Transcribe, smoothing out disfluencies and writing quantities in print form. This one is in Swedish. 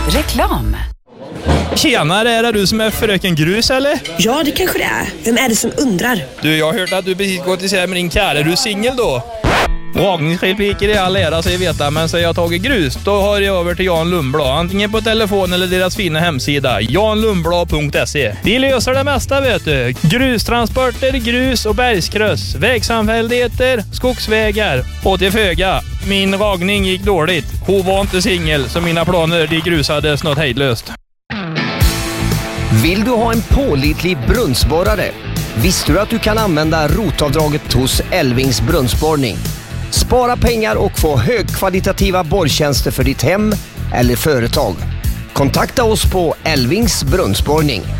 Reklam. Tjenare, är det du som är fröken Grus eller? Ja, det kanske det är. Vem är det som undrar? Du, jag har hört att du precis gått isär med din kär. Är du singel då? Dragningsrepliker i all ära säger veta, men säger jag tagit grus, då har jag över till Jan Lundblad. Antingen på telefon eller deras fina hemsida, janlundblad.se. De löser det mesta vet du. Grustransporter, grus och bergskryss, vägsamfälligheter, skogsvägar och till föga. Min ragning gick dåligt. Hon var inte singel, så mina planer de grusades något hejdlöst. Vill du ha en pålitlig brunnsborrare? Visste du att du kan använda rotavdraget hos Elvings brunnsborrning? Spara pengar och få högkvalitativa borrtjänster för ditt hem eller företag. Kontakta oss på Elvings brunnsborrning.